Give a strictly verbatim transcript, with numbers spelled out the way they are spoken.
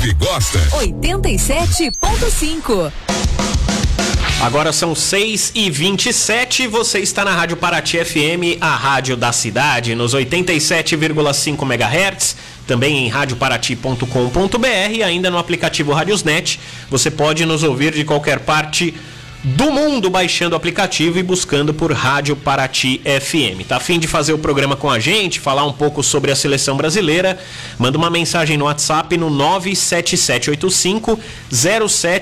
ouve e gosta. oitenta e sete ponto cinco. Agora são seis e vinte e sete, você está na Rádio Paraty F M, a rádio da cidade, nos oitenta e sete vírgula cinco megahertz, também em rádio paraty ponto com ponto br, ainda no aplicativo Radiosnet. Você pode nos ouvir de qualquer parte do mundo baixando o aplicativo e buscando por Rádio Paraty F M. Tá a fim de fazer o programa com a gente, falar um pouco sobre a seleção brasileira? Manda uma mensagem no WhatsApp no nove sete sete oito cinco zero sete